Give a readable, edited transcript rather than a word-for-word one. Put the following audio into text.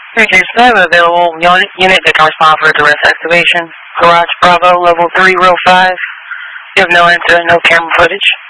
Okay, so I have available unit that can respond for duress activation. Garage Bravo, level 3, row 5. You have no answer, no camera footage.